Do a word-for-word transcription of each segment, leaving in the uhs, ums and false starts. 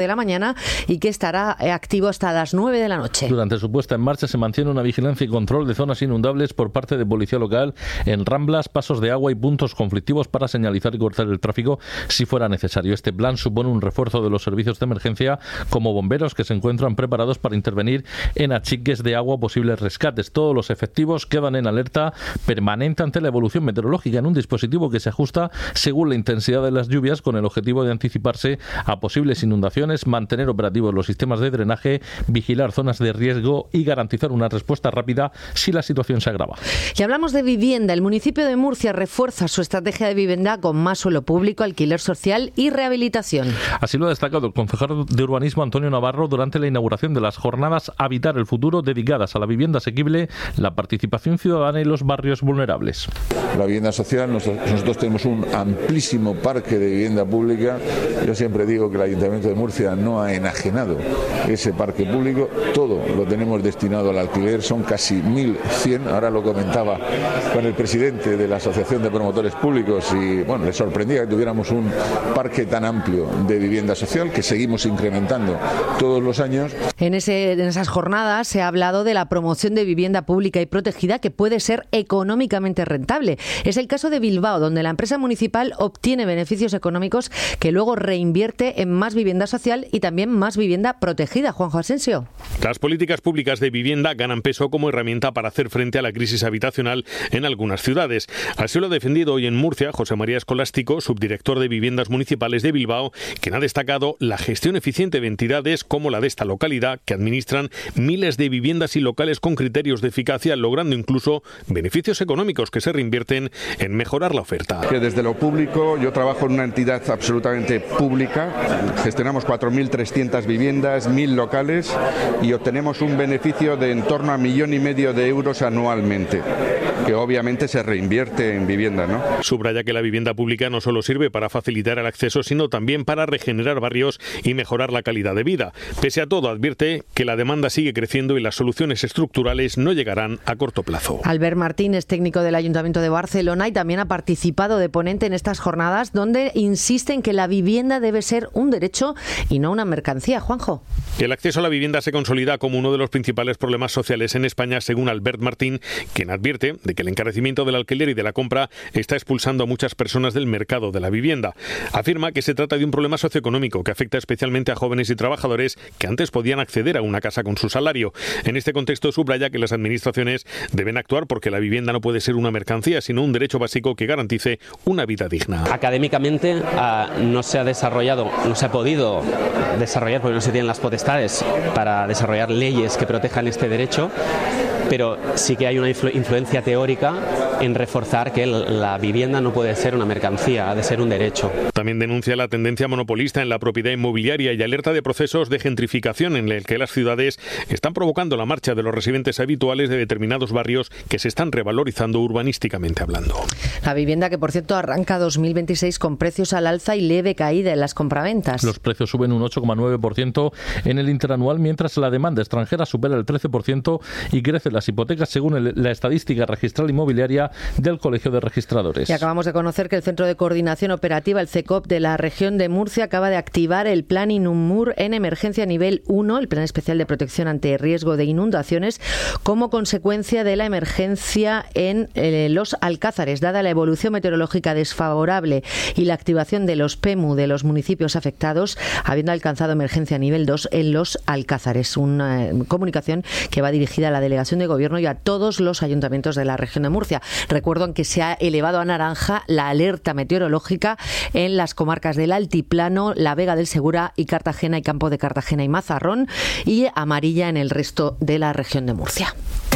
de la mañana y que estará activo hasta las nueve de la noche. Durante su puesta en marcha se mantiene una vigilancia y control de zonas inundables por parte de policía local en ramblas, pasos de agua y puntos conflictivos para señalizar y cortar el tráfico si fuera necesario. Este plan supone un refuerzo de los servicios de emergencia como bomberos que se encuentran preparados para intervenir en achiques de agua o posibles rescates. Todos los efectivos quedan en alerta permanente ante la evolución meteorológica en un dispositivo que se ajusta según la intensidad de las lluvias con el objetivo de anticiparse a posibles inundaciones, mantener operativos los sistemas de drenaje, vigilar zonas de riesgo y garantizar una respuesta rápida si la situación se agrava. Y hablamos de vivienda. El municipio de Murcia refuerza su estrategia de vivienda con más suelo público, alquiler social y rehabilitación. Así lo ha destacado el concejal de urbanismo Antonio Navarro durante la inauguración de las jornadas Habitar el Futuro dedicadas a la vivienda asequible, la participación ciudadana y los barrios vulnerables. La vivienda social, nosotros, nosotros tenemos un amplísimo parque de vivienda pública. Yo siempre digo que el Ayuntamiento de Murcia no ha enajenado ese parque público, todo lo tenemos destinado al alquiler, son casi mil cien, ahora lo comentaba con el presidente de la Asociación de Promotores Públicos y bueno, le sorprendía que tuviéramos un parque tan amplio de vivienda social que seguimos incrementando todos los años. En, ese, en esas jornadas se ha hablado de la promoción de vivienda pública y protegida que puede ser económicamente rentable. Es el caso de Bilbao, donde la empresa municipal obtiene beneficios económicos que luego reinvierte en más vivienda social y también más vivienda protegida. Juanjo Asensio. Las políticas públicas de vivienda ganan peso como herramienta para hacer frente a la crisis habitacional en algunas ciudades. Así lo ha defendido hoy en Murcia José María Escolástico, subdirector de Viviendas Municipales de Bilbao, quien ha destacado la gestión eficiente de entidades como la de esta localidad, que administran miles de viviendas y locales con criterios de eficacia, logrando incluso beneficios económicos que se reinvierten en mejorar la oferta. Que desde lo público, yo trabajo en una entidad absolutamente pública, gestionamos cuatro mil trescientas viviendas, mil locales y obtenemos un beneficio de en torno a millón y medio de euros anualmente, que obviamente se reinvierte en vivienda, ¿no? Subraya que la vivienda pública no solo sirve para facilitar el acceso, sino también para regenerar barrios y mejorar la calidad de vida. Pese a todo, advierte que la demanda sigue creciendo y las soluciones estructurales no llegarán a corto plazo. Albert Martínez, técnico del Ayuntamiento de Barcelona, y también ha participado de ponente en estas jornadas, donde insiste en que la vivienda debe ser un derecho y no una mercancía. Juanjo. El acceso a la vivienda se consolida como uno de los principales problemas sociales en España, según Albert Martín, quien advierte de que el encarecimiento del alquiler y de la compra está expulsando a muchas personas del mercado de la vivienda. Afirma que se trata de un problema socioeconómico que afecta especialmente a jóvenes y trabajadores que antes podían acceder a una casa con su salario. En este contexto subraya que las administraciones deben actuar porque la vivienda no puede ser una mercancía, sino un derecho básico que garantice una vida digna. Académicamente uh, no se ha desarrollado, no se ha podido desarrollar porque no se tienen las potestades para desarrollar leyes que protejan este derecho, pero sí que hay una influ- influencia teórica en reforzar que la vivienda no puede ser una mercancía, ha de ser un derecho. También denuncia la tendencia monopolista en la propiedad inmobiliaria y alerta de procesos de gentrificación en el que las ciudades están provocando la marcha de los residentes habituales de determinados barrios que se están revalorizando urbanísticamente hablando. La vivienda que, por cierto, arranca dos mil veintiséis con precios al alza y leve caída en las compraventas. Los precios suben un ocho coma nueve por ciento en el interanual, mientras la demanda extranjera supera el trece por ciento y crecen las hipotecas según el, la estadística registral inmobiliaria del Colegio de Registradores. Y acabamos de conocer que el Centro de Coordinación Operativa, el C E C O P, de la región de Murcia acaba de activar el Plan Inunmur en emergencia nivel uno, el Plan Especial de Protección ante Riesgo de Inundaciones, como consecuencia de la emergencia en eh, los Alcázares, dada la evolución meteorológica desfavorable y la activación de los P E M U de los municipios afectados, habiendo alcanzado emergencia nivel dos en los Alcázares. Una eh, comunicación que va dirigida a la Delegación de Gobierno y a todos los ayuntamientos de la región de Murcia. Recuerdo que se ha elevado a naranja la alerta meteorológica en las comarcas del Altiplano, la Vega del Segura y Cartagena y Campo de Cartagena y Mazarrón, y amarilla en el resto de la región de Murcia.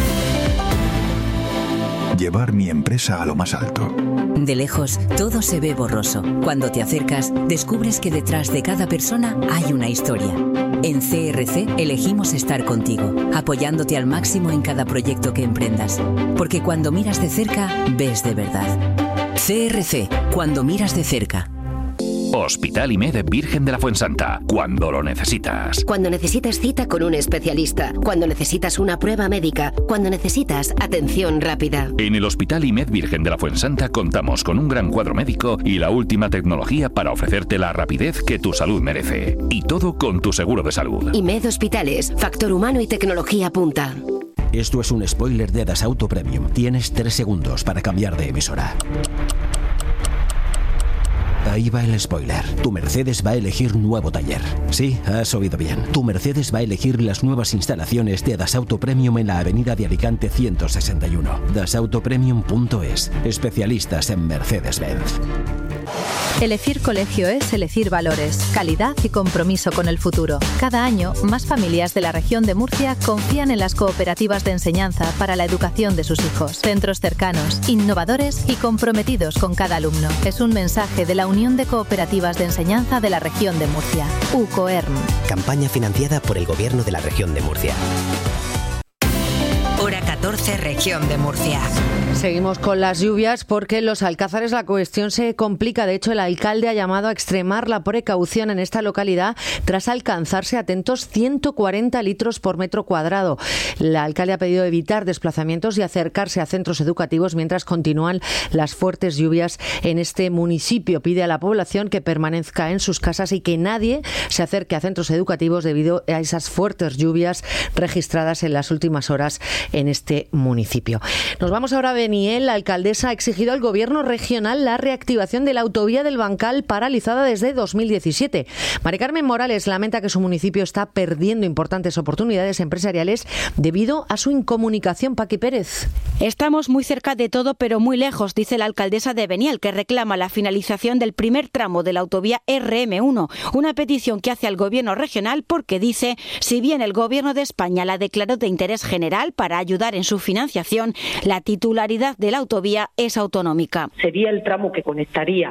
Llevar mi empresa a lo más alto. De lejos, todo se ve borroso. Cuando te acercas, descubres que detrás de cada persona hay una historia. En C R C elegimos estar contigo, apoyándote al máximo en cada proyecto que emprendas. Porque cuando miras de cerca, ves de verdad. C R C, cuando miras de cerca. Hospital I M E D Virgen de la Fuensanta, cuando lo necesitas. Cuando necesitas cita con un especialista, cuando necesitas una prueba médica, cuando necesitas atención rápida. En el Hospital I M E D Virgen de la Fuensanta contamos con un gran cuadro médico y la última tecnología para ofrecerte la rapidez que tu salud merece. Y todo con tu seguro de salud. I M E D Hospitales, factor humano y tecnología punta. Esto es un spoiler de Das Auto Premium. Tienes tres segundos para cambiar de emisora. Ahí va el spoiler. Tu Mercedes va a elegir nuevo taller. Sí, has oído bien. Tu Mercedes va a elegir las nuevas instalaciones de Das Auto Premium en la avenida de Alicante ciento sesenta y uno. das auto premium punto es. Especialistas en Mercedes-Benz. Elegir colegio es elegir valores, calidad y compromiso con el futuro. Cada año, más familias de la región de Murcia confían en las cooperativas de enseñanza para la educación de sus hijos. Centros cercanos, innovadores y comprometidos con cada alumno. Es un mensaje de la Unión de Cooperativas de Enseñanza de la región de Murcia, UCOERM. Campaña financiada por el Gobierno de la región de Murcia. Hora catorce, región de Murcia. Seguimos con las lluvias porque en los Alcázares la cuestión se complica. De hecho, el alcalde ha llamado a extremar la precaución en esta localidad tras alcanzarse, atentos, ciento cuarenta litros por metro cuadrado. El alcalde ha pedido evitar desplazamientos y acercarse a centros educativos mientras continúan las fuertes lluvias en este municipio. Pide a la población que permanezca en sus casas y que nadie se acerque a centros educativos debido a esas fuertes lluvias registradas en las últimas horas en este municipio. Nos vamos ahora a Beniel. La alcaldesa ha exigido al gobierno regional la reactivación de la autovía del Bancal, paralizada desde dos mil diecisiete. Mari Carmen Morales lamenta que su municipio está perdiendo importantes oportunidades empresariales debido a su incomunicación. Paqui Pérez. Estamos muy cerca de todo, pero muy lejos, dice la alcaldesa de Beniel, que reclama la finalización del primer tramo de la autovía erre eme uno, una petición que hace al gobierno regional porque dice, si bien el gobierno de España la declaró de interés general para ayudar en su financiación, la titularidad de la autovía es autonómica. Sería el tramo que conectaría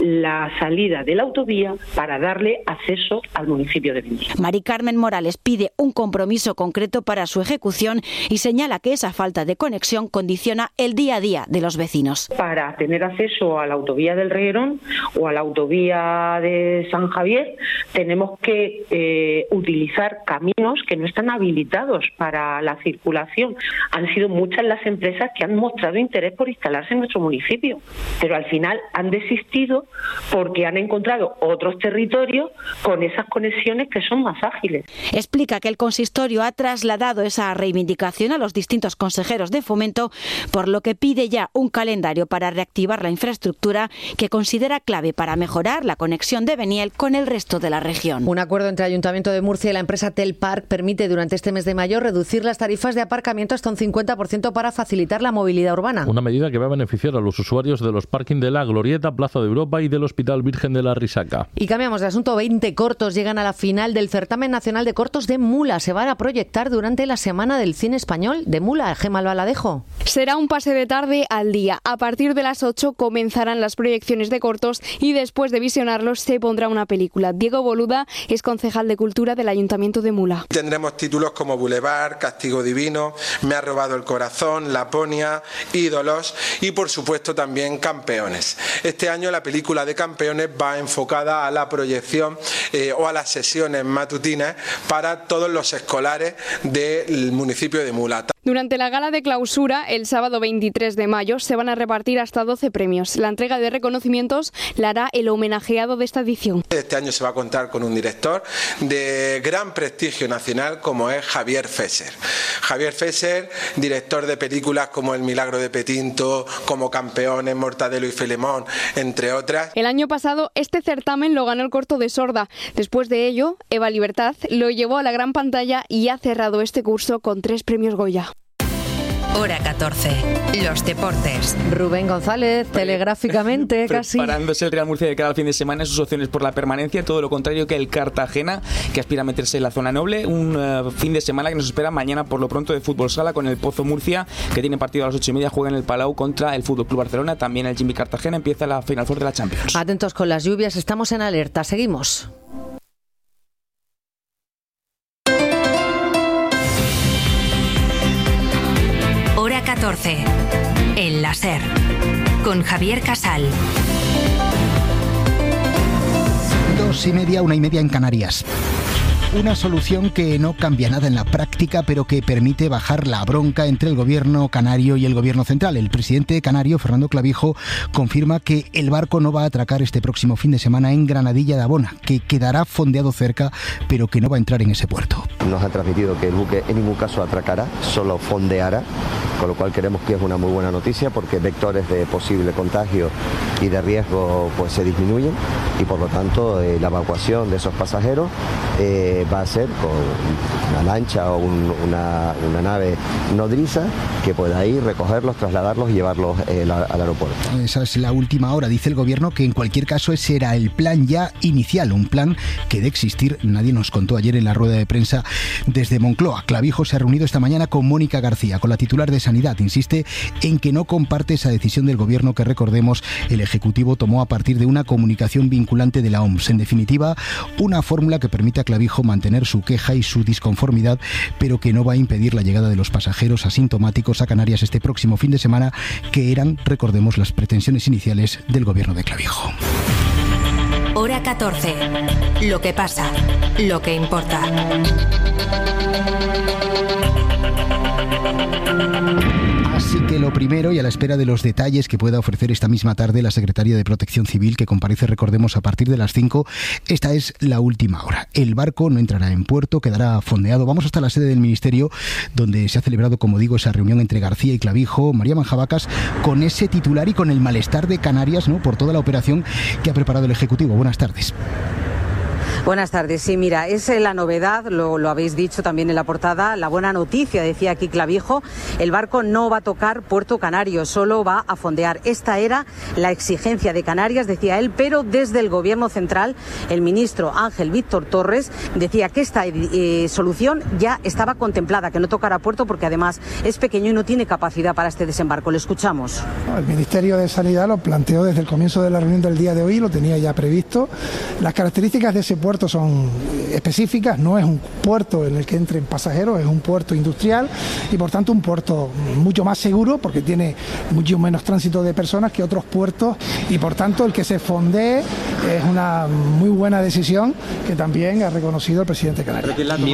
la salida de la autovía para darle acceso al municipio de Beniel. Mari Carmen Morales pide un compromiso concreto para su ejecución y señala que esa falta de conexión condiciona el día a día de los vecinos. Para tener acceso a la autovía del Reguerón o a la autovía de San Javier tenemos que eh, utilizar caminos que no están habilitados para la circulación. Han sido muchas las empresas que han mostrado interés por instalarse en nuestro municipio, pero al final han desistido porque han encontrado otros territorios con esas conexiones que son más ágiles. Explica que el consistorio ha trasladado esa reivindicación a los distintos consejeros de Fomento, por lo que pide ya un calendario para reactivar la infraestructura que considera clave para mejorar la conexión de Beniel con el resto de la región. Un acuerdo entre Ayuntamiento de Murcia y la empresa Telpark permite durante este mes de mayo reducir las tarifas de aparcamiento hasta un cincuenta por ciento para facilitar la movilidad urbana. Una medida que va a beneficiar a los usuarios de los parking de la Glorieta, Plaza de Europa y del Hospital Virgen de la Risaca. Y cambiamos de asunto. veinte cortos llegan a la final del Certamen Nacional de Cortos de Mula. Se van a proyectar durante la Semana del Cine Español de Mula. Gemma Albaladejo. Será un pase de tarde al día. A partir de las ocho comenzarán las proyecciones de cortos y después de visionarlos se pondrá una película. Diego Boluda es concejal de Cultura del Ayuntamiento de Mula. Tendremos títulos como Boulevard, Castigo Divino, Me ha robado el corazón, Laponia, Ídolos y por supuesto también Campeones. Este año la película de Campeones va enfocada a la proyección eh, o a las sesiones matutinas para todos los escolares del municipio de Mula. Durante la gala de clausura, el sábado veintitrés de mayo, se van a repartir hasta doce premios. La entrega de reconocimientos la hará el homenajeado de esta edición. Este año se va a contar con un director de gran prestigio nacional como es Javier Fesser. Javier Fesser, director de películas como El milagro de Petinto, como Campeones, Mortadelo y Filemón, entre otras. El año pasado este certamen lo ganó el corto de Sorda. Después de ello, Eva Libertad lo llevó a la gran pantalla y ha cerrado este curso con tres premios Goya. Hora catorce. Los deportes. Rubén González, telegráficamente casi. Preparándose el Real Murcia de cara al fin de semana en sus opciones por la permanencia, todo lo contrario que el Cartagena, que aspira a meterse en la zona noble. Un uh, fin de semana que nos espera mañana por lo pronto de fútbol sala con el Pozo Murcia, que tiene partido a las ocho y media, juega en el Palau contra el Fútbol Club Barcelona. También el Jimmy Cartagena empieza la Final Four de la Champions. Atentos con las lluvias, estamos en alerta. Seguimos. Hora catorce. El láser. Con Javier Casal. Dos y media, una y media en Canarias. Una solución que no cambia nada en la práctica, pero que permite bajar la bronca entre el gobierno canario y el gobierno central. El presidente canario, Fernando Clavijo, confirma que el barco no va a atracar este próximo fin de semana en Granadilla de Abona, que quedará fondeado cerca, pero que no va a entrar en ese puerto. Nos ha transmitido que el buque en ningún caso atracará, solo fondeará, con lo cual creemos que es una muy buena noticia porque vectores de posible contagio y de riesgo pues se disminuyen y por lo tanto eh, la evacuación de esos pasajeros eh, va a ser con una lancha o un, una, una nave nodriza que pueda ir, recogerlos, trasladarlos y llevarlos eh, la, al aeropuerto. Esa es la última hora, dice el gobierno, que en cualquier caso ese era el plan ya inicial, un plan que de existir nadie nos contó ayer en la rueda de prensa desde Moncloa. Clavijo se ha reunido esta mañana con Mónica García, con la titular de Sanidad. Insiste en que no comparte esa decisión del gobierno que, recordemos, el Ejecutivo tomó a partir de una comunicación vinculante de la O M S. En definitiva, una fórmula que permite a Clavijo mantener su queja y su disconformidad, pero que no va a impedir la llegada de los pasajeros asintomáticos a Canarias este próximo fin de semana, que eran, recordemos, las pretensiones iniciales del gobierno de Clavijo. Hora catorce. Lo que pasa, lo que importa. Así que lo primero, y a la espera de los detalles que pueda ofrecer esta misma tarde la Secretaría de Protección Civil, que comparece, recordemos, a partir de las cinco, esta es la última hora. El barco no entrará en puerto, quedará fondeado. Vamos hasta la sede del Ministerio, donde se ha celebrado, como digo, esa reunión entre García y Clavijo. María Manjabacas, con ese titular y con el malestar de Canarias, ¿no?, por toda la operación que ha preparado el Ejecutivo. Buenas tardes. Buenas tardes. Sí, mira, es la novedad, lo, lo habéis dicho también en la portada, la buena noticia, decía aquí Clavijo, el barco no va a tocar Puerto Canario, solo va a fondear. Esta era la exigencia de Canarias, decía él, pero desde el Gobierno central, el ministro Ángel Víctor Torres decía que esta eh, solución ya estaba contemplada, que no tocará puerto porque además es pequeño y no tiene capacidad para este desembarco. Le escuchamos. El Ministerio de Sanidad lo planteó desde el comienzo de la reunión del día de hoy, lo tenía ya previsto. Las características de ese puerto puertos son específicas, no es un puerto en el que entren pasajeros, es un puerto industrial y por tanto un puerto mucho más seguro porque tiene mucho menos tránsito de personas que otros puertos y por tanto el que se fondee es una muy buena decisión que también ha reconocido el presidente canario.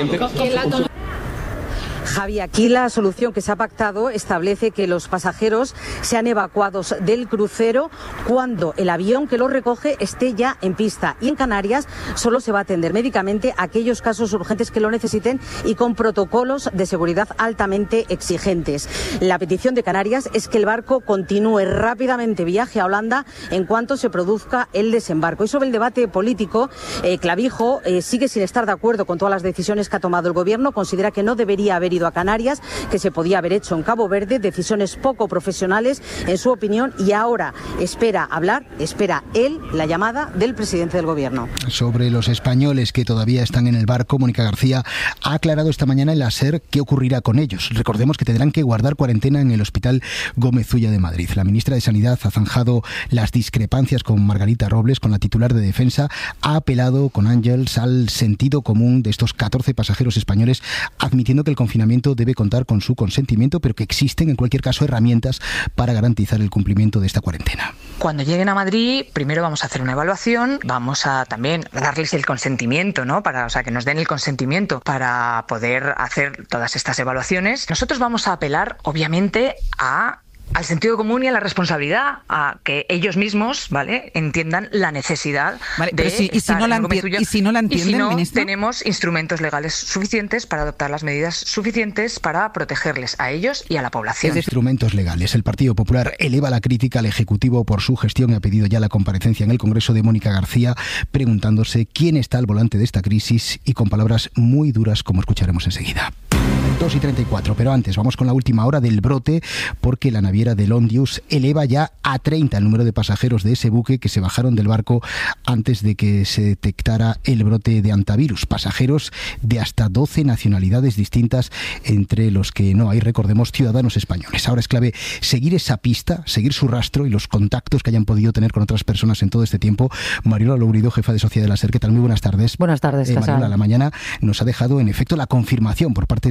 Javi, aquí la solución que se ha pactado establece que los pasajeros sean evacuados del crucero cuando el avión que los recoge esté ya en pista. Y en Canarias solo se va a atender médicamente a aquellos casos urgentes que lo necesiten y con protocolos de seguridad altamente exigentes. La petición de Canarias es que el barco continúe rápidamente viaje a Holanda en cuanto se produzca el desembarco. Y sobre el debate político, eh, Clavijo eh, sigue sin estar de acuerdo con todas las decisiones que ha tomado el Gobierno. Considera que no debería haber ido a Canarias, que se podía haber hecho en Cabo Verde, decisiones poco profesionales en su opinión, y ahora espera hablar, espera él la llamada del presidente del Gobierno. Sobre los españoles que todavía están en el barco, Mónica García ha aclarado esta mañana en la SER qué ocurrirá con ellos. Recordemos que tendrán que guardar cuarentena en el Hospital Gómez Ulla de Madrid. La ministra de Sanidad ha zanjado las discrepancias con Margarita Robles, con la titular de Defensa, ha apelado con Ángels al sentido común de estos catorce pasajeros españoles, admitiendo que el confinamiento debe contar con su consentimiento, pero que existen en cualquier caso herramientas para garantizar el cumplimiento de esta cuarentena. Cuando lleguen a Madrid, primero vamos a hacer una evaluación, vamos a también darles el consentimiento, ¿no? Para, o sea, que nos den el consentimiento para poder hacer todas estas evaluaciones. Nosotros vamos a apelar, obviamente, a al sentido común y a la responsabilidad, a que ellos mismos, ¿vale?, entiendan la necesidad vale, de si, y, si no la enti- y si no la entienden, y si no, ministro, tenemos instrumentos legales suficientes para adoptar las medidas suficientes para protegerles a ellos y a la población. De instrumentos legales. El Partido Popular eleva la crítica al Ejecutivo por su gestión y ha pedido ya la comparecencia en el Congreso de Mónica García, preguntándose quién está al volante de esta crisis y con palabras muy duras, como escucharemos enseguida. dos y treinta y cuatro, pero antes vamos con la última hora del brote, porque la naviera del Ondius eleva ya a treinta el número de pasajeros de ese buque que se bajaron del barco antes de que se detectara el brote de hantavirus. Pasajeros de hasta doce nacionalidades distintas, entre los que no hay, recordemos, ciudadanos españoles. Ahora es clave seguir esa pista, seguir su rastro y los contactos que hayan podido tener con otras personas en todo este tiempo. Mariola Lourido, jefa de Sociedad de la SER, ¿qué tal? Muy buenas tardes. Buenas tardes, eh, Casal. Mariola, la mañana nos ha dejado en efecto la confirmación por parte de esa naviera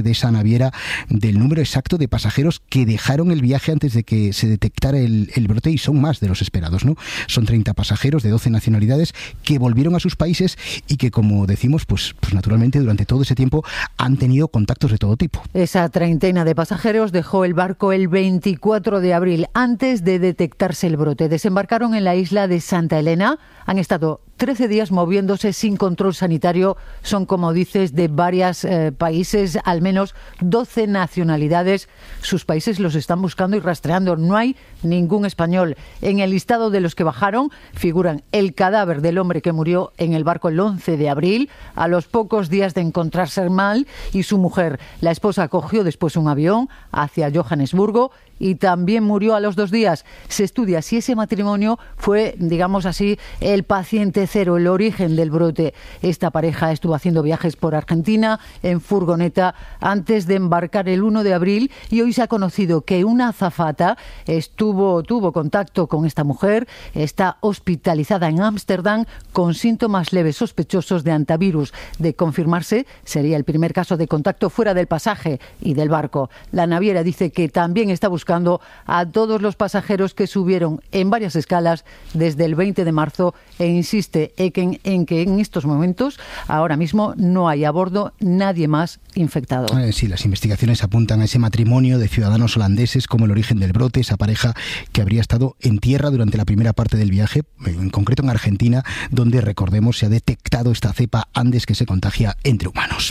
naviera del número exacto de pasajeros que dejaron el viaje antes de que se detectara el, el brote, y son más de los esperados, ¿no? Son treinta pasajeros de doce nacionalidades que volvieron a sus países y que, como decimos, pues, pues naturalmente durante todo ese tiempo han tenido contactos de todo tipo. Esa treintena de pasajeros dejó el barco el veinticuatro de abril, antes de detectarse el brote. Desembarcaron en la isla de Santa Elena. Han estado trece días moviéndose sin control sanitario. Son, como dices, de varios eh, países, al menos doce nacionalidades. Sus países los están buscando y rastreando. No hay ningún español. En el listado de los que bajaron figuran el cadáver del hombre que murió en el barco el once de abril, a los pocos días de encontrarse mal, y su mujer. La esposa cogió después un avión hacia Johannesburgo y también murió a los dos días. Se estudia si ese matrimonio fue, digamos así, el paciente cero, el origen del brote. Esta pareja estuvo haciendo viajes por Argentina en furgoneta antes de embarcar el uno de abril, y hoy se ha conocido que una azafata estuvo, tuvo contacto con esta mujer. Está hospitalizada en Ámsterdam con síntomas leves sospechosos de hantavirus. De confirmarse, sería el primer caso de contacto fuera del pasaje y del barco. La naviera dice que también está buscando buscando a todos los pasajeros que subieron en varias escalas desde el veinte de marzo, e insiste en, en que en estos momentos, ahora mismo, no hay a bordo nadie más infectado. Eh, sí, las investigaciones apuntan a ese matrimonio de ciudadanos holandeses como el origen del brote, esa pareja que habría estado en tierra durante la primera parte del viaje, en concreto en Argentina, donde, recordemos, se ha detectado esta cepa Andes que se contagia entre humanos.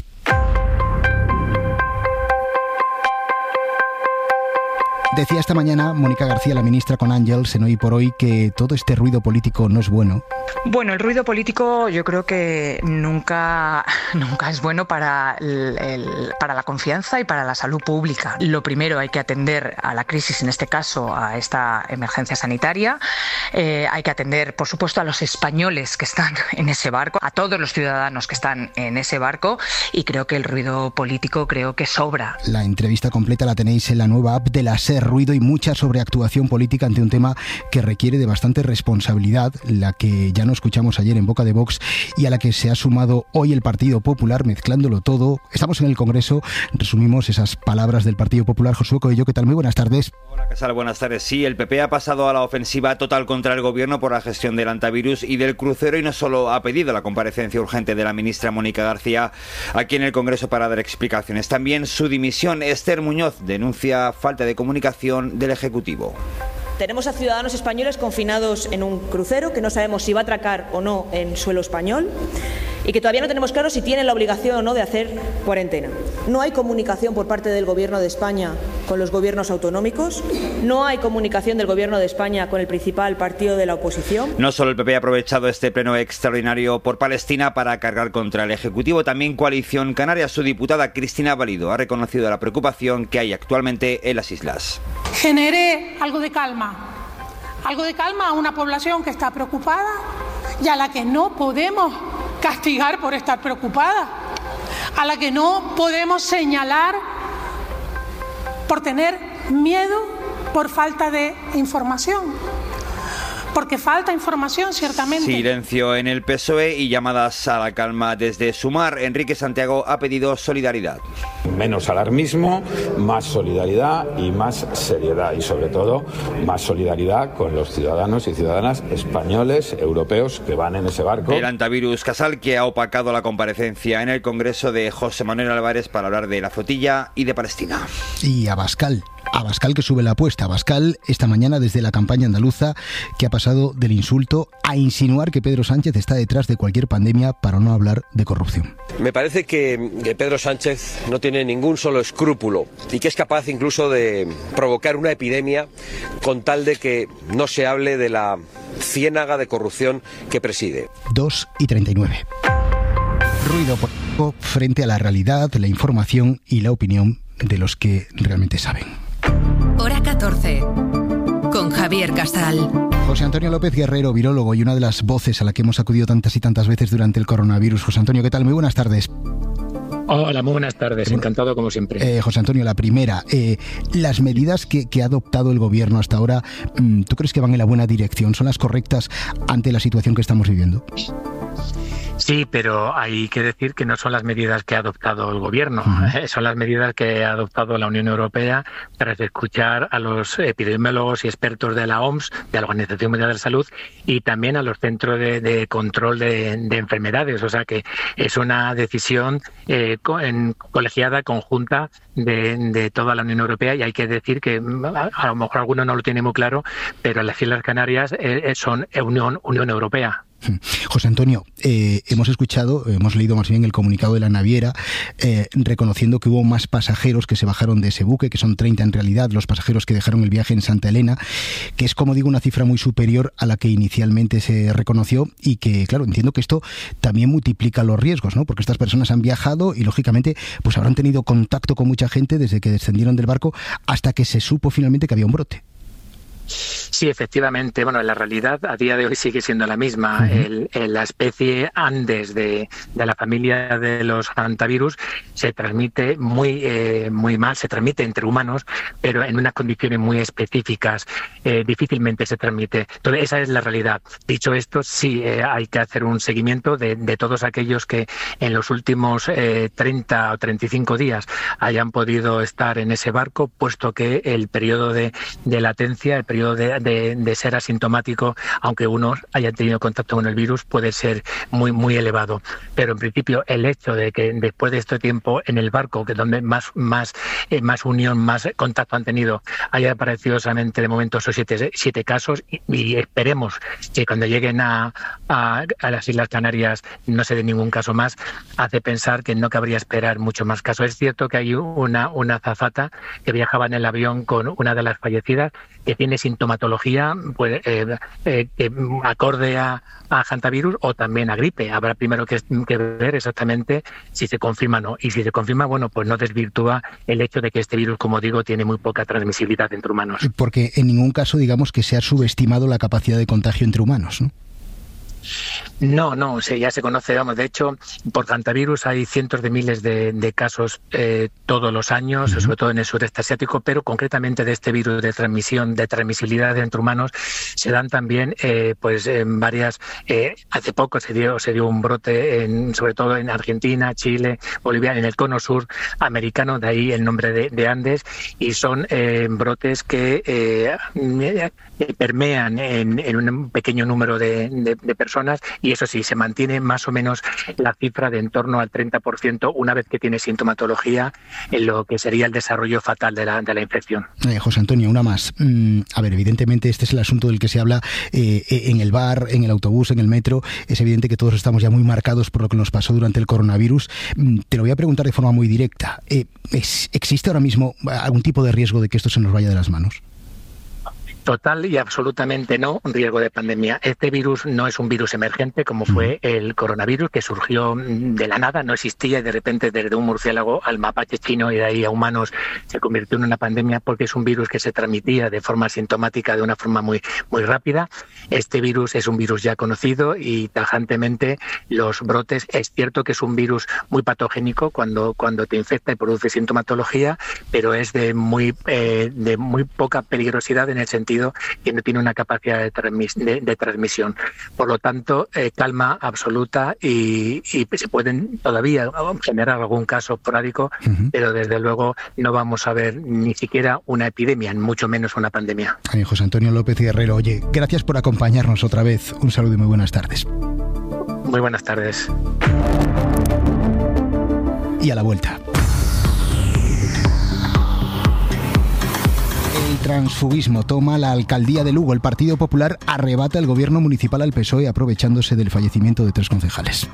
Decía esta mañana Mónica García, la ministra, con Ángels en Hoy por Hoy, que todo este ruido político no es bueno. Bueno, el ruido político yo creo que nunca, nunca es bueno para, el, el, para la confianza y para la salud pública. Lo primero, hay que atender a la crisis, en este caso a esta emergencia sanitaria. Eh, hay que atender, por supuesto, a los españoles que están en ese barco, a todos los ciudadanos que están en ese barco, y creo que el ruido político creo que sobra. La entrevista completa la tenéis en la nueva app de la SER. Ruido y mucha sobreactuación política ante un tema que requiere de bastante responsabilidad, la que ya no escuchamos ayer en boca de Vox y a la que se ha sumado hoy el Partido Popular, mezclándolo todo. Estamos en el Congreso, resumimos esas palabras del Partido Popular. Josué Coello, ¿qué tal? Muy buenas tardes. Hola, Casal, buenas tardes. Sí, el P P ha pasado a la ofensiva total contra el Gobierno por la gestión del hantavirus y del crucero, y no solo ha pedido la comparecencia urgente de la ministra Mónica García aquí en el Congreso para dar explicaciones, también su dimisión. Esther Muñoz denuncia falta de comunicación del Ejecutivo. Tenemos a ciudadanos españoles confinados en un crucero que no sabemos si va a atracar o no en suelo español, y que todavía no tenemos claro si tienen la obligación o no de hacer cuarentena. No hay comunicación por parte del Gobierno de España con los gobiernos autonómicos, no hay comunicación del Gobierno de España con el principal partido de la oposición. No solo el P P ha aprovechado este pleno extraordinario por Palestina para cargar contra el Ejecutivo, también Coalición Canaria. Su diputada Cristina Valido ha reconocido la preocupación que hay actualmente en las islas. Genere algo de calma, algo de calma a una población que está preocupada y a la que no podemos castigar por estar preocupada, a la que no podemos señalar por tener miedo por falta de información. Porque falta información, ciertamente. Silencio en el P S O E y llamadas a la calma desde Sumar. Enrique Santiago ha pedido solidaridad. Menos alarmismo, más solidaridad y más seriedad. Y sobre todo, más solidaridad con los ciudadanos y ciudadanas españoles, europeos, que van en ese barco. El hantavirus, Casal, que ha opacado la comparecencia en el Congreso de José Manuel Álvarez para hablar de la flotilla y de Palestina. Y Abascal. Abascal que sube la apuesta. Abascal esta mañana desde la campaña andaluza, que ha pasado del insulto a insinuar que Pedro Sánchez está detrás de cualquier pandemia, para no hablar de corrupción. Me parece que, que Pedro Sánchez no tiene ningún solo escrúpulo y que es capaz incluso de provocar una epidemia con tal de que no se hable de la ciénaga de corrupción que preside. dos y treinta y nueve. Ruido político frente a la realidad, la información y la opinión de los que realmente saben. Hora catorce, con Javier Casal. José Antonio López Guerrero, virólogo y una de las voces a la que hemos acudido tantas y tantas veces durante el coronavirus. José Antonio, ¿qué tal? Muy buenas tardes. Hola, muy buenas tardes. Encantado como siempre. Eh, José Antonio, la primera, eh, las medidas que, que ha adoptado el Gobierno hasta ahora, ¿tú crees que van en la buena dirección? ¿Son las correctas ante la situación que estamos viviendo? Sí, pero hay que decir que no son las medidas que ha adoptado el Gobierno, uh-huh. son las medidas que ha adoptado la Unión Europea tras escuchar a los epidemiólogos y expertos de la O M S, de la Organización Mundial de la Salud, y también a los centros de, de control de, de enfermedades. O sea que es una decisión eh, co- en, colegiada, conjunta de, de toda la Unión Europea, y hay que decir que a, a lo mejor alguno no lo tiene muy claro, pero las Islas Canarias eh, son Unión, Unión Europea. José Antonio, eh, hemos escuchado, hemos leído más bien el comunicado de la naviera eh, reconociendo que hubo más pasajeros que se bajaron de ese buque, que son treinta en realidad los pasajeros que dejaron el viaje en Santa Elena, que es, como digo, una cifra muy superior a la que inicialmente se reconoció, y que, claro, entiendo que esto también multiplica los riesgos, ¿no? Porque estas personas han viajado y, lógicamente, pues habrán tenido contacto con mucha gente desde que descendieron del barco hasta que se supo finalmente que había un brote. Sí, efectivamente. Bueno, la realidad a día de hoy sigue siendo la misma. Uh-huh. El, el, la especie Andes de, de la familia de los hantavirus se transmite muy, eh, muy mal, se transmite entre humanos, pero en unas condiciones muy específicas. Eh, difícilmente se transmite. Entonces, esa es la realidad. Dicho esto, sí eh, hay que hacer un seguimiento de, de todos aquellos que en los últimos eh, treinta o treinta y cinco días hayan podido estar en ese barco, puesto que el periodo de, de latencia, el periodo de, de, de ser asintomático, aunque uno haya tenido contacto con el virus, puede ser muy muy elevado. Pero en principio el hecho de que después de este tiempo en el barco, que es donde más más eh, más unión, más contacto han tenido, haya aparecido solamente de momento esos siete, siete casos, y, y esperemos que cuando lleguen a, a, a las Islas Canarias no se dé ningún caso más, hace pensar que no cabría esperar mucho más casos. Es cierto que hay una, una azafata que viajaba en el avión con una de las fallecidas, que tiene sintomatología pues eh, eh, eh, acorde a, a hantavirus o también a gripe. Habrá primero que, que ver exactamente si se confirma o no. Y si se confirma, bueno, pues no desvirtúa el hecho de que este virus, como digo, tiene muy poca transmisibilidad entre humanos. Porque en ningún caso, digamos, que se ha subestimado la capacidad de contagio entre humanos, ¿no? No, no, sí, ya se conoce, vamos, de hecho, por hantavirus hay cientos de miles de, de casos eh, todos los años, uh-huh. sobre todo en el sureste asiático, pero concretamente de este virus de transmisión, de transmisibilidad entre humanos, se dan también, eh, pues, en varias, eh, hace poco se dio, se dio un brote, en, sobre todo en Argentina, Chile, Bolivia, en el cono sur americano, de ahí el nombre de, de Andes, y son eh, brotes que eh, permean en, en un pequeño número de, de, de personas, y eso sí, se mantiene más o menos la cifra de en torno al treinta por ciento una vez que tiene sintomatología en lo que sería el desarrollo fatal de la, de la infección. Eh, José Antonio, una más. Mm, a ver, evidentemente este es el asunto del que se habla eh, en el bar, en el autobús, en el metro. Es evidente que todos estamos ya muy marcados por lo que nos pasó durante el coronavirus. Mm, te lo voy a preguntar de forma muy directa. Eh, es, ¿Existe ahora mismo algún tipo de riesgo de que esto se nos vaya de las manos? Total y absolutamente no un riesgo de pandemia. Este virus no es un virus emergente como fue el coronavirus, que surgió de la nada, no existía, y de repente desde un murciélago al mapache chino y de ahí a humanos se convirtió en una pandemia, porque es un virus que se transmitía de forma asintomática, de una forma muy, muy rápida. Este virus es un virus ya conocido y tajantemente los brotes, es cierto que es un virus muy patogénico cuando, cuando te infecta y produce sintomatología, pero es de muy, eh, de muy poca peligrosidad en el sentido que no tiene una capacidad de, transmis- de, de transmisión. Por lo tanto, eh, calma absoluta, y, y se pueden todavía generar algún caso esporádico, uh-huh. pero desde luego no vamos a ver ni siquiera una epidemia, mucho menos una pandemia. Ay, José Antonio López Guerrero, oye, gracias por acompañarnos otra vez. Un saludo y muy buenas tardes. Muy buenas tardes. Y a la vuelta. El transfugismo toma la alcaldía de Lugo. El Partido Popular arrebata el gobierno municipal al P S O E aprovechándose del fallecimiento de tres concejales.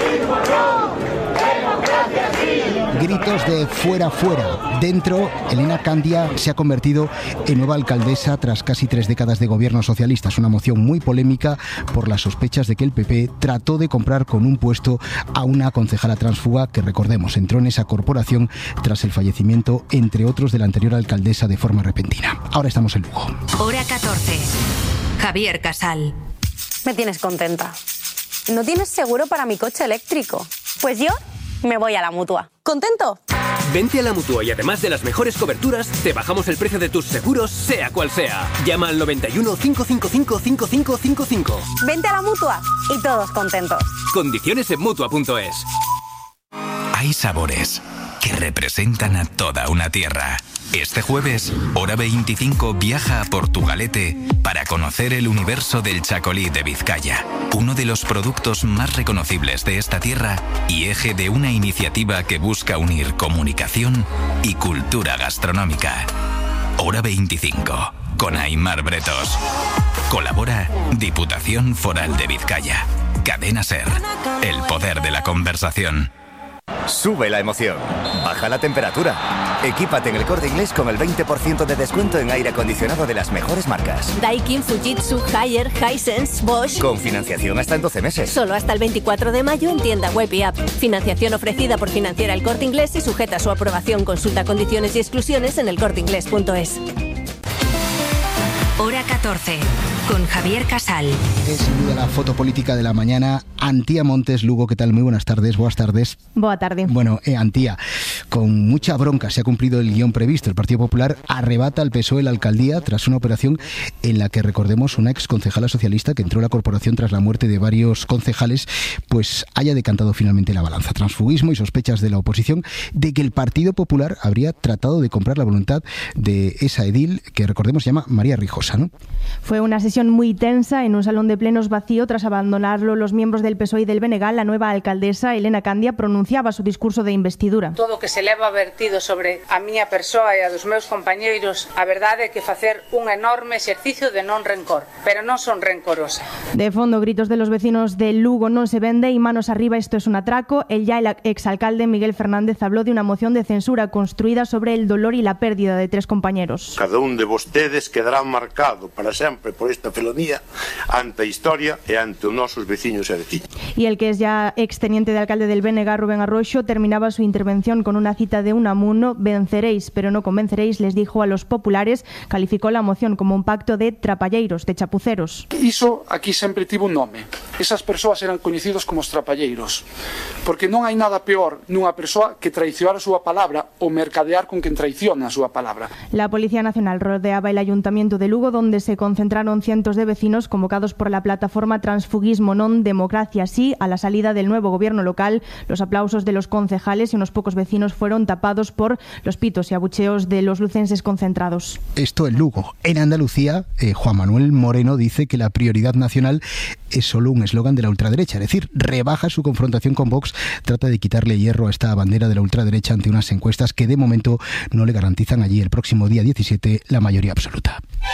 Gritos de fuera, fuera. Dentro, Elena Candia se ha convertido en nueva alcaldesa tras casi tres décadas de gobierno socialista. Es una moción muy polémica por las sospechas de que el P P trató de comprar con un puesto a una concejala transfuga que, recordemos, entró en esa corporación tras el fallecimiento, entre otros, de la anterior alcaldesa de forma repentina. Ahora estamos en Lugo. Hora catorce. Javier Casal. Me tienes contenta. ¿No tienes seguro para mi coche eléctrico? Pues yo me voy a la Mutua. ¿Contento? Vente a la Mutua y además de las mejores coberturas, te bajamos el precio de tus seguros, sea cual sea. Llama al noventa y uno, cinco cinco cinco, cinco cinco cinco cinco. Vente a la Mutua y todos contentos. Condiciones en Mutua punto es. Hay sabores que representan a toda una tierra. Este jueves, Hora veinticinco viaja a Portugalete para conocer el universo del chacolí de Vizcaya, uno de los productos más reconocibles de esta tierra y eje de una iniciativa que busca unir comunicación y cultura gastronómica. Hora veinticinco, con Aimar Bretos. Colabora Diputación Foral de Vizcaya. Cadena SER, el poder de la conversación. Sube la emoción, baja la temperatura. Equípate en El Corte Inglés con el veinte por ciento de descuento en aire acondicionado de las mejores marcas. Daikin, Fujitsu, Haier, Hisense, Bosch. Con financiación hasta en doce meses. Solo hasta el veinticuatro de mayo en tienda web y app. Financiación ofrecida por Financiera El Corte Inglés y sujeta a su aprobación. Consulta condiciones y exclusiones en el corte inglés punto es. Hora catorce, con Javier Casal. Es sin duda la foto política de la mañana. Antía Montes, Lugo, ¿qué tal? Muy buenas tardes, buenas tardes. Boa tarde. Bueno, eh, Antía, con mucha bronca se ha cumplido el guión previsto. El Partido Popular arrebata al P S O E la alcaldía tras una operación en la que, recordemos, una ex concejala socialista que entró a la corporación tras la muerte de varios concejales, pues haya decantado finalmente la balanza. Transfugismo y sospechas de la oposición de que el Partido Popular habría tratado de comprar la voluntad de esa edil, que recordemos se llama María Rijosa, ¿no? Fue una sesión muy tensa en un salón de plenos vacío. Tras abandonarlo los miembros del P S O E y del B N G, la nueva alcaldesa Elena Candia pronunciaba su discurso de investidura. Todo o que se leva vertido sobre a miña persoa e a dos meus compañeiros, a verdade é que facer un enorme exercicio de non rencor, pero non son rencorosa. De fondo, gritos de los vecinos de Lugo: non se vende y manos arriba, esto es un atraco. El ya el exalcalde Miguel Fernández habló de una moción de censura construida sobre el dolor y la pérdida de tres compañeros. Cada un de vostedes quedará marcado para sempre por esta felonía ante a historia e ante os nosos veciños e veciñas. Y el que es ya exteniente de alcalde del B N G, Rubén Arroxo, terminaba su intervención con una cita de Unamuno: venceréis, pero no convenceréis, les dijo a los populares. Calificó la moción como un pacto de trapalleiros, de chapuceros. Iso aquí sempre tivo un nome. Esas persoas eran coñecidos como os trapalleiros, porque non hai nada peor nunha persoa que traicionar a súa palabra ou mercadear con quen traiciona a súa palabra. La Policía Nacional rodeaba el Ayuntamiento de Lugo, donde se concentraron cientos de vecinos convocados por la plataforma Transfugismo Non Democracia Sí. A la salida del nuevo gobierno local, los aplausos de los concejales y unos pocos vecinos fueron tapados por los pitos y abucheos de los lucenses concentrados. Esto en Lugo. En Andalucía, eh, Juan Manuel Moreno dice que la prioridad nacional es solo un eslogan de la ultraderecha, es decir, rebaja su confrontación con Vox, trata de quitarle hierro a esta bandera de la ultraderecha ante unas encuestas que de momento no le garantizan allí el próximo día diecisiete la mayoría absoluta.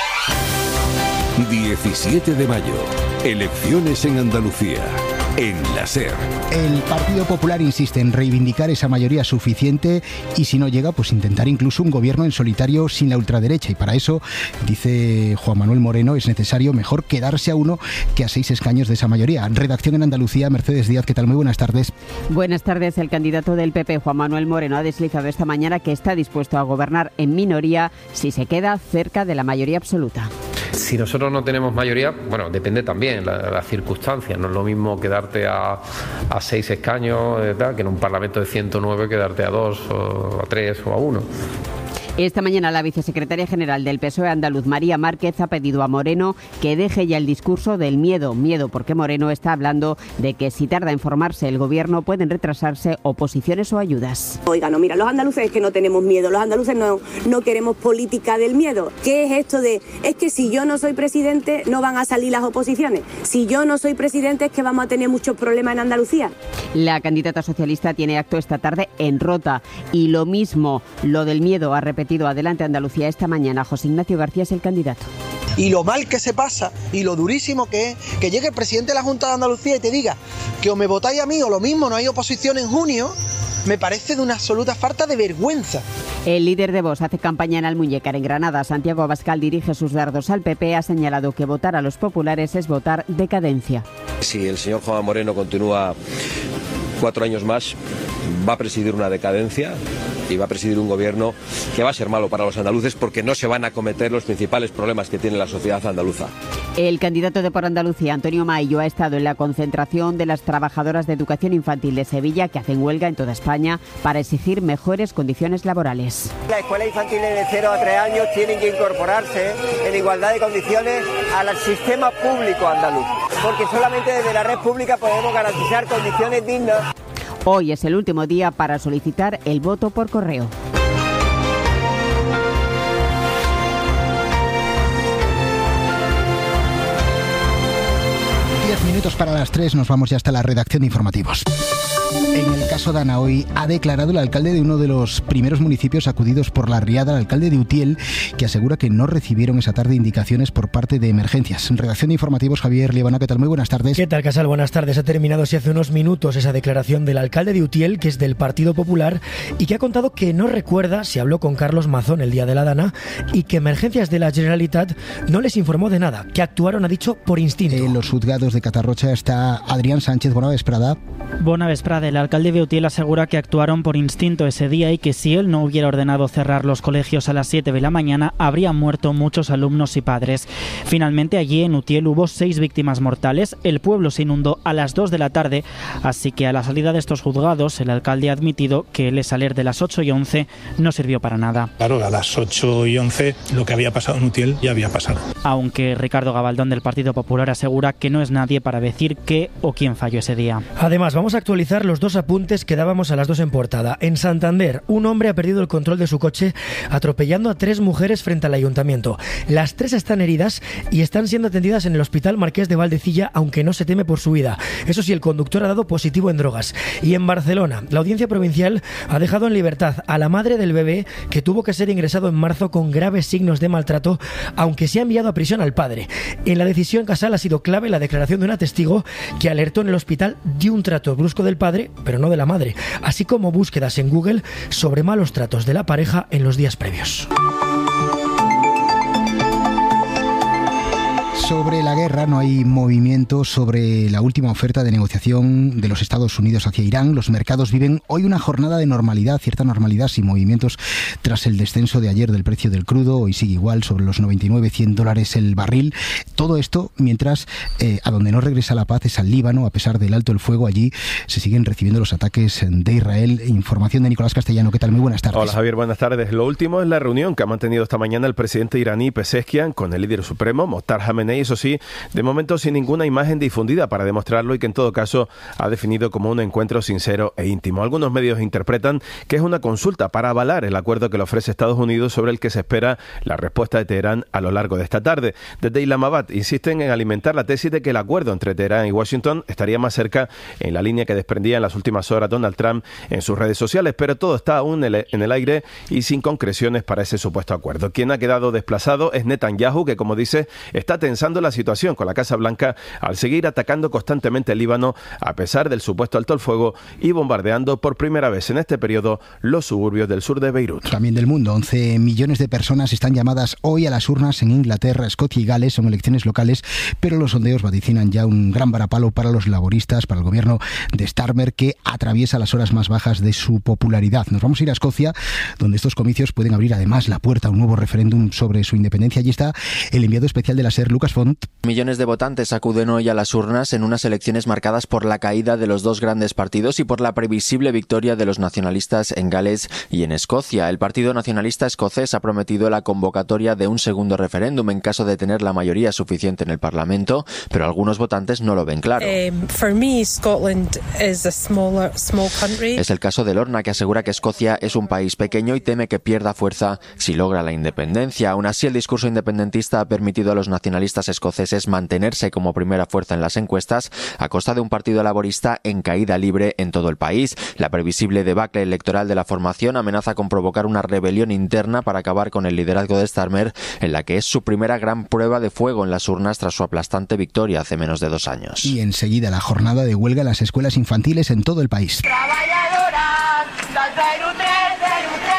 diecisiete de mayo, elecciones en Andalucía. En la SER. El Partido Popular insiste en reivindicar esa mayoría suficiente y, si no llega, pues intentar incluso un gobierno en solitario sin la ultraderecha. Y para eso, dice Juan Manuel Moreno, es necesario mejor quedarse a uno que a seis escaños de esa mayoría. Redacción en Andalucía, Mercedes Díaz, ¿qué tal? Muy buenas tardes. Buenas tardes. El candidato del P P, Juan Manuel Moreno, ha deslizado esta mañana que está dispuesto a gobernar en minoría si se queda cerca de la mayoría absoluta. Si nosotros no tenemos mayoría, bueno, depende también la, las circunstancias. No es lo mismo quedarte a, a seis escaños eh, tal, que en un Parlamento de ciento nueve quedarte a dos, o a tres o a uno. Esta mañana la vicesecretaria general del P S O E andaluz, María Márquez, ha pedido a Moreno que deje ya el discurso del miedo. Miedo porque Moreno está hablando de que si tarda en formarse el gobierno pueden retrasarse oposiciones o ayudas. Oiga, no, mira, los andaluces es que no tenemos miedo, los andaluces no, no queremos política del miedo. ¿Qué es esto de, es que si yo no soy presidente no van a salir las oposiciones? Si yo no soy presidente es que vamos a tener muchos problemas en Andalucía. La candidata socialista tiene acto esta tarde en Rota y lo mismo, lo del miedo, ha repetido Adelante Andalucía esta mañana. José Ignacio García es el candidato. Y lo mal que se pasa y lo durísimo que es que llegue el presidente de la Junta de Andalucía y te diga que o me votáis a mí o lo mismo, no hay oposición en junio, me parece de una absoluta falta de vergüenza. El líder de Vox hace campaña en Almuñécar, en Granada. Santiago Abascal dirige sus dardos al P P. Ha señalado que votar a los populares es votar decadencia. Si el señor Juan Moreno continúa cuatro años más, va a presidir una decadencia y va a presidir un gobierno que va a ser malo para los andaluces porque no se van a acometer los principales problemas que tiene la sociedad andaluza. El candidato de Por Andalucía, Antonio Maillo, ha estado en la concentración de las trabajadoras de educación infantil de Sevilla, que hacen huelga en toda España para exigir mejores condiciones laborales. Las escuelas infantiles de cero a tres años tienen que incorporarse en igualdad de condiciones al sistema público andaluz, porque solamente desde la red pública podemos garantizar condiciones dignas. Hoy es el último día para solicitar el voto por correo. Diez minutos para las tres, nos vamos ya hasta la redacción de informativos. En el caso de Ana, hoy ha declarado el alcalde de uno de los primeros municipios acudidos por la riada, el alcalde de Utiel, que asegura que no recibieron esa tarde indicaciones por parte de emergencias. En redacción de informativos, Javier Liebana, ¿qué tal? Muy buenas tardes. ¿Qué tal, Casal? Buenas tardes. Ha terminado así hace unos minutos esa declaración del alcalde de Utiel, que es del Partido Popular, y que ha contado que no recuerda si habló con Carlos Mazón el día de la Dana y que emergencias de la Generalitat no les informó de nada, que actuaron, ha dicho, por instinto. En los juzgados de Catarrocha está Adrián Sánchez. Bona vesprada. Bona vesprada. El alcalde de Utiel asegura que actuaron por instinto ese día y que si él no hubiera ordenado cerrar los colegios a las siete de la mañana, habrían muerto muchos alumnos y padres. Finalmente, allí en Utiel hubo seis víctimas mortales. El pueblo se inundó a las dos de la tarde, así que a la salida de estos juzgados, el alcalde ha admitido que el saler de las ocho y once no sirvió para nada. Claro, a las ocho y once lo que había pasado en Utiel ya había pasado. Aunque Ricardo Gabaldón del Partido Popular asegura que no es nadie para decir qué o quién falló ese día. Además, vamos a actualizar los dos apuntes que dábamos a las dos en portada. En Santander, un hombre ha perdido el control de su coche atropellando a tres mujeres frente al ayuntamiento. Las tres están heridas y están siendo atendidas en el Hospital Marqués de Valdecilla, aunque no se teme por su vida. Eso sí, el conductor ha dado positivo en drogas. Y en Barcelona, la Audiencia Provincial ha dejado en libertad a la madre del bebé que tuvo que ser ingresado en marzo con graves signos de maltrato, aunque se ha enviado a prisión al padre. En la decisión, Casal, ha sido clave la declaración de una testigo que alertó en el hospital de un trato brusco del padre, pero no de la madre, así como búsquedas en Google sobre malos tratos de la pareja en los días previos. Sobre la guerra no hay movimiento sobre la última oferta de negociación de los Estados Unidos hacia Irán. Los mercados viven hoy una jornada de normalidad, cierta normalidad, sin movimientos tras el descenso de ayer del precio del crudo. Hoy sigue igual, sobre los noventa y nueve, cien dólares el barril. Todo esto mientras eh, a donde no regresa la paz es al Líbano. A pesar del alto el fuego, allí se siguen recibiendo los ataques de Israel. Información de Nicolás Castellano. ¿Qué tal? Muy buenas tardes. Hola, Javier, buenas tardes. Lo último es la reunión que ha mantenido esta mañana el presidente iraní Pezeshkian con el líder supremo, Mokhtar Khamenei. Eso sí, de momento sin ninguna imagen difundida para demostrarlo y que en todo caso ha definido como un encuentro sincero e íntimo. Algunos medios interpretan que es una consulta para avalar el acuerdo que le ofrece Estados Unidos, sobre el que se espera la respuesta de Teherán a lo largo de esta tarde. Desde Islamabad insisten en alimentar la tesis de que el acuerdo entre Teherán y Washington estaría más cerca, en la línea que desprendía en las últimas horas Donald Trump en sus redes sociales, pero todo está aún en el aire y sin concreciones para ese supuesto acuerdo. Quien ha quedado desplazado es Netanyahu, que, como dice, está tensando la situación con la Casa Blanca al seguir atacando constantemente el Líbano a pesar del supuesto alto el fuego y bombardeando por primera vez en este periodo los suburbios del sur de Beirut. También del mundo, once millones de personas están llamadas hoy a las urnas en Inglaterra, Escocia y Gales. Son elecciones locales, pero los sondeos vaticinan ya un gran varapalo para los laboristas, para el gobierno de Starmer, que atraviesa las horas más bajas de su popularidad. Nos vamos a ir a Escocia, donde estos comicios pueden abrir además la puerta a un nuevo referéndum sobre su independencia. Allí está el enviado especial de la SER, Lucas Font. Millones de votantes acuden hoy a las urnas en unas elecciones marcadas por la caída de los dos grandes partidos y por la previsible victoria de los nacionalistas en Gales y en Escocia. El Partido Nacionalista Escocés ha prometido la convocatoria de un segundo referéndum en caso de tener la mayoría suficiente en el Parlamento, pero algunos votantes no lo ven claro. Um, for me, Scotland is a smaller, small country. Es el caso de Lorna, que asegura que Escocia es un país pequeño y teme que pierda fuerza si logra la independencia. Aún así, el discurso independentista ha permitido a los nacionalistas escoceses mantenerse como primera fuerza en las encuestas a costa de un partido laborista en caída libre en todo el país. La previsible debacle electoral de la formación amenaza con provocar una rebelión interna para acabar con el liderazgo de Starmer, en la que es su primera gran prueba de fuego en las urnas tras su aplastante victoria hace menos de dos años. Y enseguida la jornada de huelga en las escuelas infantiles en todo el país.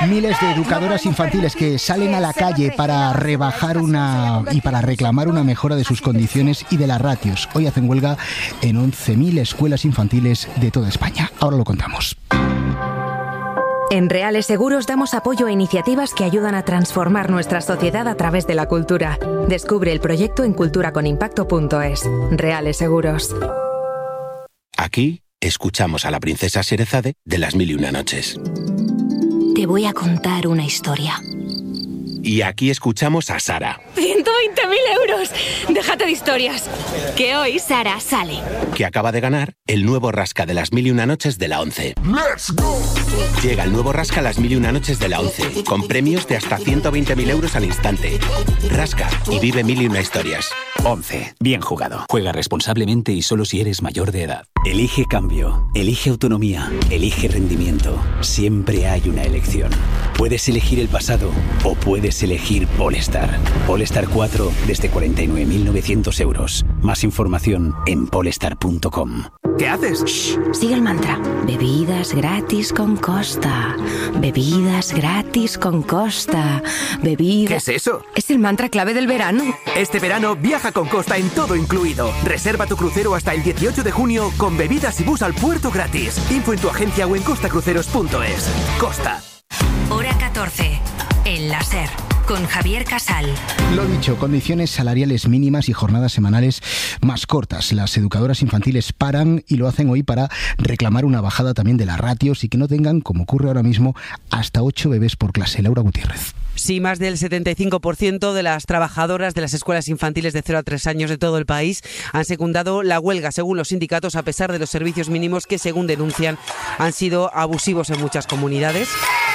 Miles de educadoras infantiles que salen a la calle para rebajar una y para reclamar una mejora de sus condiciones y de las ratios. Hoy hacen huelga en once mil escuelas infantiles de toda España. Ahora lo contamos. En Reales Seguros damos apoyo a iniciativas que ayudan a transformar nuestra sociedad a través de la cultura. Descubre el proyecto en cultura con impacto punto es. Reales Seguros. Aquí escuchamos a la princesa Sherezade de Las Mil y Una Noches. Te voy a contar una historia. Y aquí escuchamos a Sara, ¡ciento veinte mil euros! Déjate de historias. Que hoy Sara sale. que acaba de ganar el nuevo Rasca de Las Mil y Una Noches de la ONCE. ¡Let's go! Llega el nuevo Rasca Las Mil y Una Noches de la ONCE, con premios de hasta ciento veinte mil euros al instante. Rasca y vive mil y una historias. ONCE. Bien jugado. Juega responsablemente y solo si eres mayor de edad. Elige cambio. Elige autonomía. Elige rendimiento. Siempre hay una elección. Puedes elegir el pasado o puedes elegir Polestar. Polestar cuatro desde cuarenta y nueve mil novecientos euros. Más información en polestar punto com. ¿Qué haces? Shh, sigue el mantra. Bebidas gratis con Costa. Bebidas gratis con Costa. Bebidas... ¿Qué es eso? Es el mantra clave del verano. Este verano viaja con Costa en todo incluido. Reserva tu crucero hasta el dieciocho de junio con bebidas y bus al puerto gratis. Info en tu agencia o en costa cruceros punto es. Costa. Hora catorce. El láser. Con Javier Casal. Lo dicho, condiciones salariales mínimas y jornadas semanales más cortas. Las educadoras infantiles paran y lo hacen hoy para reclamar una bajada también de las ratios y que no tengan, como ocurre ahora mismo, hasta ocho bebés por clase. Laura Gutiérrez. Sí, más del setenta y cinco por ciento de las trabajadoras de las escuelas infantiles de cero a tres años de todo el país han secundado la huelga, según los sindicatos, a pesar de los servicios mínimos que, según denuncian, han sido abusivos en muchas comunidades.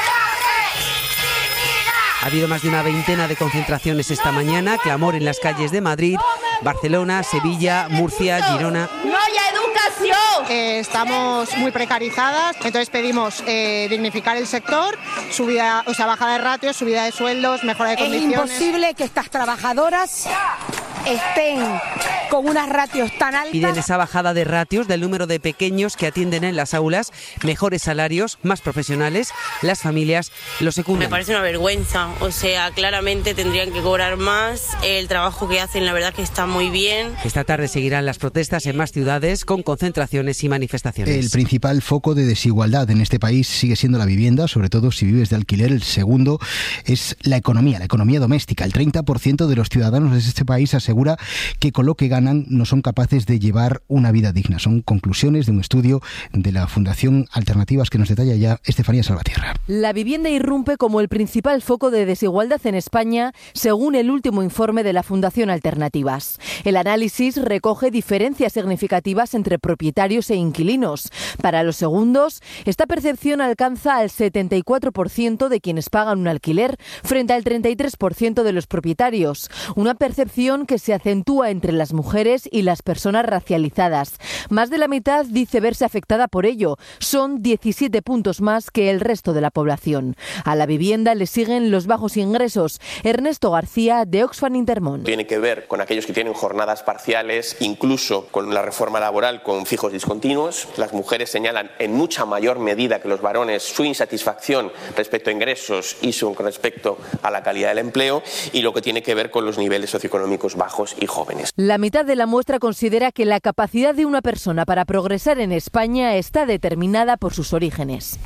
Ha habido más de una veintena de concentraciones esta mañana, clamor en las calles de Madrid, Barcelona, Sevilla, Murcia, Girona. ¡No hay educación! Eh, estamos muy precarizadas, entonces pedimos eh, dignificar el sector, subida, o sea, bajada de ratios, subida de sueldos, mejora de condiciones. Es imposible que estas trabajadoras estén con unas ratios tan altas. Piden esa bajada de ratios del número de pequeños que atienden en las aulas, mejores salarios, más profesionales, las familias lo secundan. Me parece una vergüenza, o sea, claramente tendrían que cobrar más, el trabajo que hacen la verdad que está muy bien. Esta tarde seguirán las protestas en más ciudades con concentraciones y manifestaciones. El principal foco de desigualdad en este país sigue siendo la vivienda, sobre todo si vives de alquiler. El segundo es la economía, la economía doméstica. El treinta por ciento de los ciudadanos de este país asegura que con lo que ganan no son capaces de llevar una vida digna. Son conclusiones de un estudio de la Fundación Alternativas que nos detalla ya Estefanía Salvatierra. La vivienda irrumpe como el principal foco de desigualdad en España, según el último informe de la Fundación Alternativas. El análisis recoge diferencias significativas entre propietarios e inquilinos. Para los segundos, esta percepción alcanza al setenta y cuatro por ciento de quienes pagan un alquiler frente al treinta y tres por ciento de los propietarios. Una percepción que se acentúa entre las mujeres y las personas racializadas. Más de la mitad dice verse afectada por ello. Son diecisiete puntos más que el resto de la población. A la vivienda le siguen los bajos ingresos. Ernesto García, de Oxfam Intermón. Tiene que ver con aquellos que tienen jornadas parciales, incluso con la reforma laboral con fijos discontinuos. Las mujeres señalan en mucha mayor medida que los varones su insatisfacción respecto a ingresos y su respecto a la calidad del empleo, y lo que tiene que ver con los niveles socioeconómicos bajos y jóvenes. La mitad de la muestra considera que la capacidad de una persona para progresar en España está determinada por sus orígenes.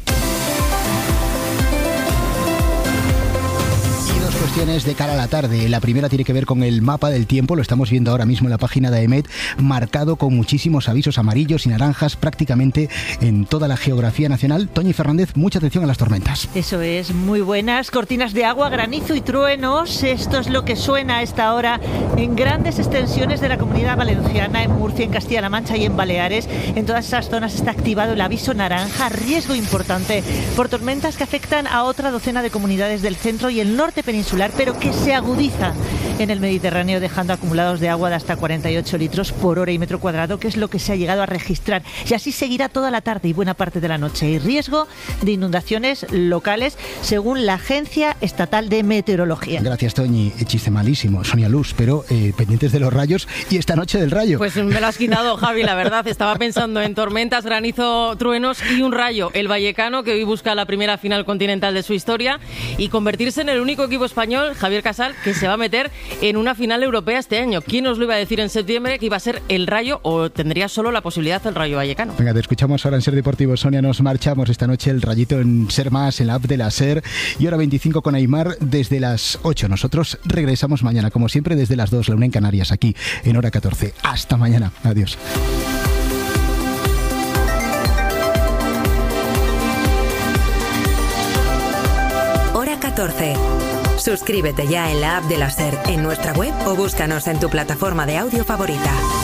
Cuestiones de cara a la tarde. La primera tiene que ver con el mapa del tiempo, lo estamos viendo ahora mismo en la página de AEMET, marcado con muchísimos avisos amarillos y naranjas prácticamente en toda la geografía nacional. Toñi Fernández, mucha atención a las tormentas. Eso es, muy buenas, cortinas de agua, granizo y truenos, esto es lo que suena a esta hora en grandes extensiones de la Comunidad Valenciana, en Murcia, en Castilla-La Mancha y en Baleares. En todas esas zonas está activado el aviso naranja, riesgo importante por tormentas que afectan a otra docena de comunidades del centro y el norte peninsular irregular, pero que se agudiza en el Mediterráneo, dejando acumulados de agua de hasta cuarenta y ocho litros por hora y metro cuadrado, que es lo que se ha llegado a registrar. Y así seguirá toda la tarde y buena parte de la noche. Hay riesgo de inundaciones locales, según la Agencia Estatal de Meteorología. Gracias, Toñi. Chiste malísimo, Sonia Luz, pero eh, pendientes de los rayos y esta noche del rayo. Pues me lo has quitado, Javi, la verdad. Estaba pensando en tormentas, granizo, truenos y un rayo. El vallecano, que hoy busca la primera final continental de su historia y convertirse en el único equipo español, Javier Casal, que se va a meter en una final europea este año. ¿Quién nos lo iba a decir en septiembre que iba a ser el Rayo, o tendría solo la posibilidad el Rayo Vallecano? Venga, te escuchamos ahora en Ser Deportivo. Sonia, nos marchamos esta noche el rayito en Ser Más, en la app de la Ser, y hora veinticinco con Aimar desde las ocho. Nosotros regresamos mañana, como siempre, desde las dos, la una en Canarias, aquí en hora catorce. Hasta mañana. Adiós. Hora catorce. Suscríbete ya en la app de la SER, en nuestra web o búscanos en tu plataforma de audio favorita.